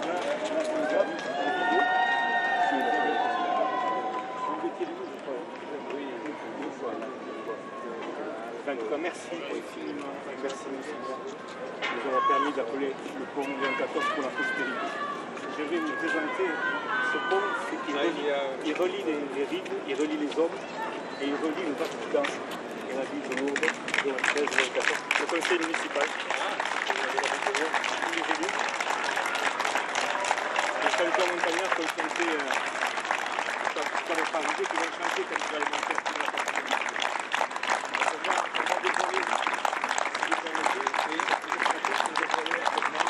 En tout cas, merci infiniment. Merci, monsieur. Nous avons permis d'appeler le pont Léon XIV pour la postérité. Je vais vous présenter ce pont, c'est qu'il relie les rives, il relie les hommes et il relie le Vatican et la ville de Lourdes, Léon XIII, Léon XIV. Le conseil municipal, tous les élus, les chanteurs montagnards qui ont chanté, qui n'avaient pas arrivé, qui vont chanter quand ils allaient monter sur la partie de l'île. On va déployer, si vous permettez, et on va déployer actuellement.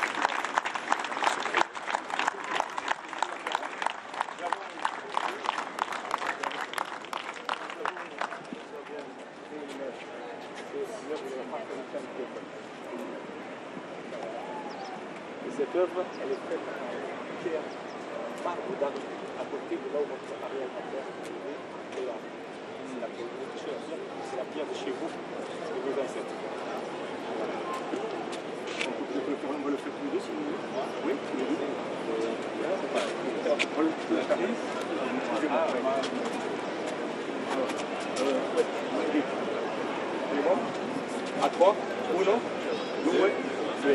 Et cette œuvre, elle est faite en pierre, marbre d'arbre, à côté de là où votre arrière-grand-père est là. C'est la pierre de chez vous, de vos ancêtres. On va le faire tous les deux si vous voulez. Oui, tous les deux. On peut le faire. C'est bon? À 3, 1, 2, 3.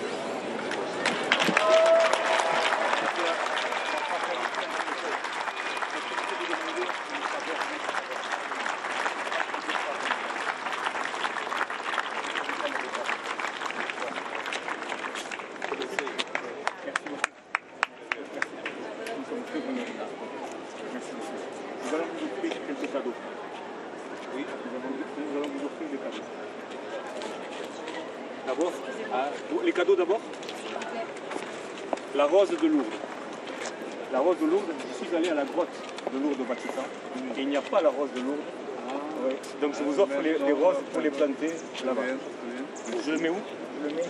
Nous allons vous offrir quelques cadeaux. Oui, nous allons vous offrir des cadeaux. D'abord, les cadeaux d'abord. La rose de Lourdes. La rose de Lourdes, je suis allé à la grotte de Lourdes au Vatican et il n'y a pas la rose de Lourdes. Oui. Donc je vous offre les roses pour les planter là-bas. Je le mets où? Je le mets.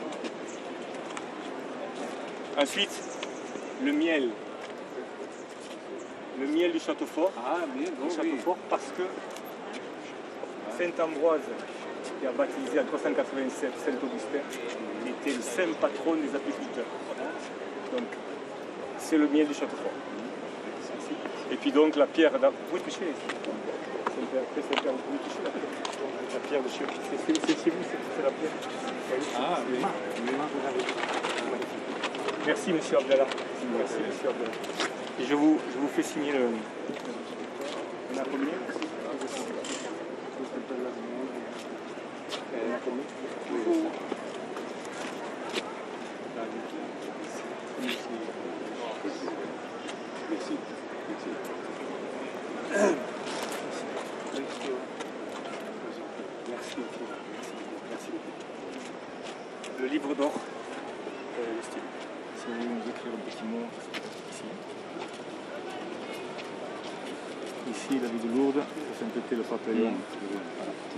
Ensuite, le miel. Le miel du château fort. Ah, bien, bon, château fort, parce que Saint Ambroise, qui a baptisé en 387 Saint-Augustin, était le saint patron des apiculteurs. Donc, c'est le miel du château fort. Et puis donc la pierre, vous pouvez toucher Saint-Père, vous pouvez toucher la pierre de chez vous. C'est chez vous, c'est la pierre. Ah oui. Merci monsieur Abdallah. Merci monsieur Abdallah. Et je vous fais signer le... On a combien? Merci. Merci. Le livre d'or, le style. Si vous voulez nous écrire un petit mot, ici. Ici, la ville de Lourdes, Saint-Étienne, le Papillon. Voilà.